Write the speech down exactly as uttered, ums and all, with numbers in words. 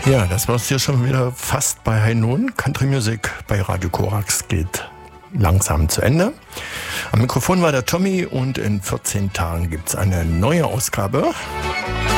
Ja, das war's hier schon wieder fast bei High Noon. Country Music bei Radio Korax geht langsam zu Ende. Am Mikrofon war der Tommy und in vierzehn Tagen gibt's eine neue Ausgabe.